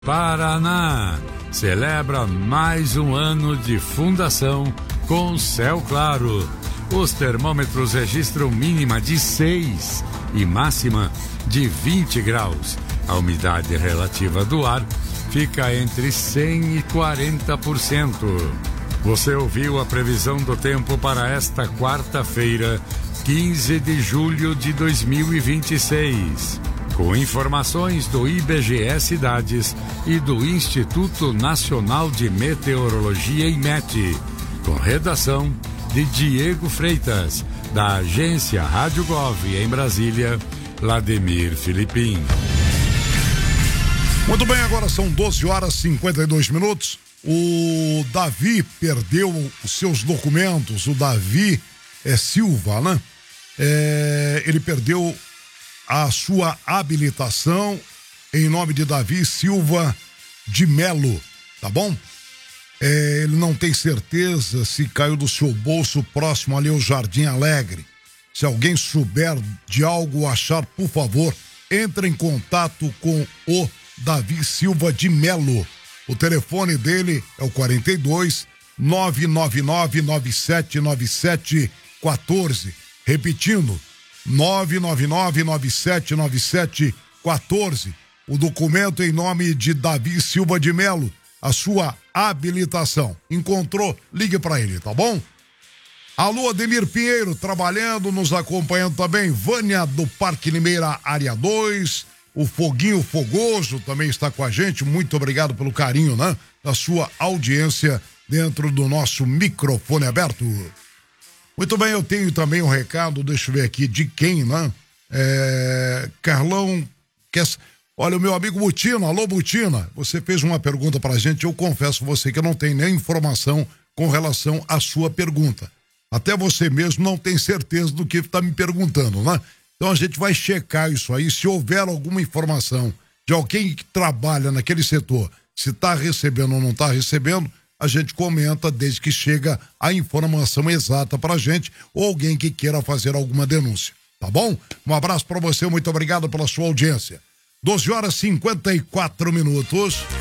Paraná celebra mais um ano de fundação com céu claro. Os termômetros registram mínima de 6 e máxima de 20 graus. A umidade relativa do ar fica entre 100 e 40%. Você ouviu a previsão do tempo para esta quarta-feira, 15 de julho de 2026. Com informações do IBGE Cidades e do Instituto Nacional de Meteorologia IMET. Com redação de Diego Freitas, da agência Rádio Gov em Brasília, Vladimir Filipim. Muito bem, agora são 12 horas e 52 minutos. O Davi perdeu os seus documentos. O Davi Silva, né? Ele perdeu a sua habilitação em nome de Davi Silva de Melo, tá bom? Ele não tem certeza se caiu do seu bolso próximo ali ao Jardim Alegre. Se alguém souber de algo achar, por favor, entre em contato com o Davi Silva de Melo. O telefone dele é o 42 999 979714. Repetindo, 999-979714. O documento em nome de Davi Silva de Melo, a sua habilitação. Encontrou? Ligue para ele, tá bom? Alô, Ademir Pinheiro, trabalhando, nos acompanhando também. Vânia do Parque Limeira, área 2. O Foguinho Fogoso também está com a gente. Muito obrigado pelo carinho, né? Da sua audiência dentro do nosso microfone aberto. Muito bem, eu tenho também um recado, deixa eu ver aqui de quem, né? Carlão, olha, o meu amigo Butina, alô Butina, você fez uma pergunta pra gente, eu confesso a você que eu não tenho nem informação com relação à sua pergunta. Até você mesmo não tem certeza do que está me perguntando, né? Então a gente vai checar isso aí, se houver alguma informação de alguém que trabalha naquele setor, se está recebendo ou não está recebendo, a gente comenta desde que chega a informação exata pra gente ou alguém que queira fazer alguma denúncia, tá bom? Um abraço pra você, muito obrigado pela sua audiência. 12 horas e 54 minutos.